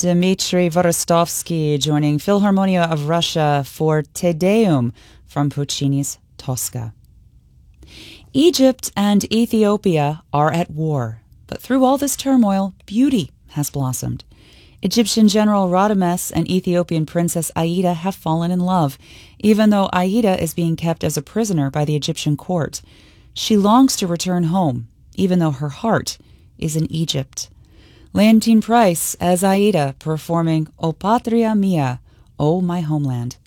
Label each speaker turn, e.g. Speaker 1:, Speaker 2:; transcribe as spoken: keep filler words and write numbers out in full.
Speaker 1: Dmitry Vorostovsky joining Philharmonia of Russia for Te Deum from Puccini's Tosca. Egypt and Ethiopia are at war, but through all this turmoil, beauty has blossomed. Egyptian General Radames and Ethiopian Princess Aida have fallen in love, even though Aida is being kept as a prisoner by the Egyptian court. She longs to return home, even though her heart is in Egypt. Leontine Price as Aida performing O Patria Mia, O My Homeland.